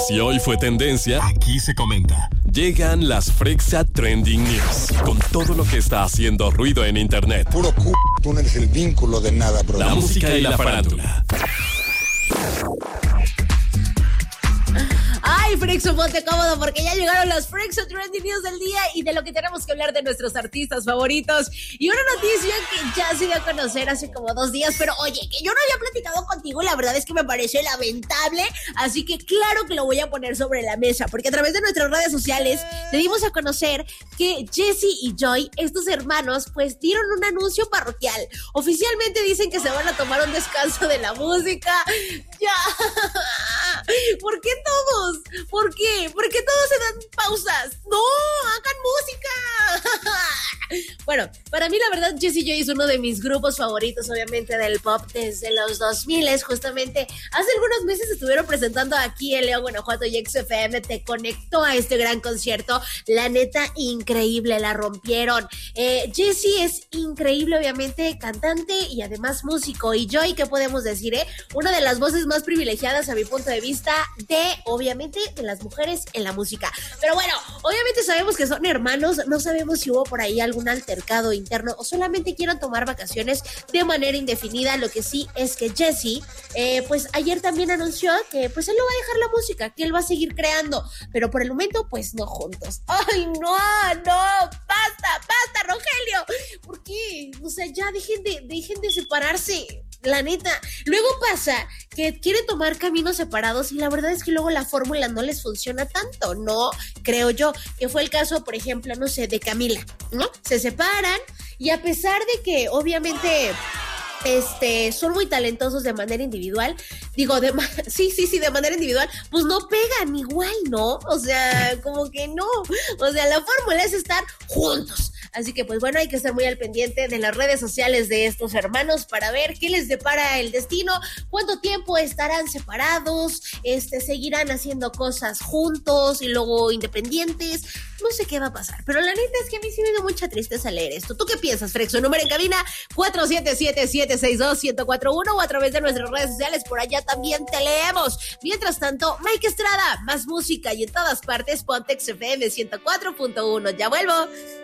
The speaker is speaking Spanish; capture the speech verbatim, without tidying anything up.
Si hoy fue tendencia, aquí se comenta. Llegan las Frexa Trending News, con todo lo que está haciendo ruido en internet. Puro c***, tú no eres el vínculo de nada, bro. La, la música y, y la farándula. Ay, Frexo, ponte cómodo porque ya llegaron los Frexo Trending News del día y de lo que tenemos que hablar de nuestros artistas favoritos. Y una noticia que ya se dio a conocer hace como dos días, pero oye, que yo no había platicado contigo, la verdad es que me parece lamentable, así que claro que lo voy a poner sobre la mesa, porque a través de nuestras redes sociales te dimos a conocer que Jessie y Joy, estos hermanos, pues dieron un anuncio parroquial. Oficialmente dicen que se van a tomar un descanso de la música. Ya. ¿Por qué todos? ¿Por qué? ¿Por qué todos se dan pausas? ¡No! ¡Hagan música! Bueno, para mí la verdad Jessie Joy es uno de mis grupos favoritos, obviamente, del pop desde los dos mil. Justamente hace algunos meses estuvieron presentando aquí en León, Guanajuato, y X F M te conectó a este gran concierto. La neta, increíble, la rompieron. Eh, Jessie es increíble, obviamente, cantante y además músico. Y Joy, ¿qué podemos decir, eh? Una de las voces más privilegiadas a mi punto de vista de, obviamente, de las mujeres en la música. Pero bueno, obviamente sabemos que son hermanos, no sabemos si hubo por ahí algún altercado interno o solamente quieren tomar vacaciones de manera indefinida. Lo que sí es que Jessie, eh, pues ayer también anunció que pues él no va a dejar la música, que él va a seguir creando, pero por el momento pues no juntos. ¡Ay, no, no! ¡Basta, basta, Rogelio! ¿Por qué? O sea, ya dejen de, dejen de separarse. La neta, luego pasa que quieren tomar caminos separados y la verdad es que luego la fórmula no les funciona tanto, ¿no? Creo yo, que fue el caso, por ejemplo, no sé, de Camila, ¿no? Se separan y a pesar de que obviamente este, son muy talentosos de manera individual, digo, de ma- sí, sí, sí, de manera individual, pues no pegan igual, ¿no? O sea, como que no, o sea, la fórmula es estar juntos. Así que pues bueno, hay que estar muy al pendiente de las redes sociales de estos hermanos para ver qué les depara el destino, cuánto tiempo estarán separados, este, seguirán haciendo cosas juntos y luego independientes. No sé qué va a pasar, pero la neta es que a mí sí me dio mucha tristeza leer esto. ¿Tú qué piensas, Frexo? Número en cabina cuatro siete siete, siete seis dos, uno cero cuatro uno o a través de nuestras redes sociales, por allá también te leemos. Mientras tanto, Mike Estrada, más música y en todas partes, ponte X F M ciento cuatro punto uno. Ya vuelvo.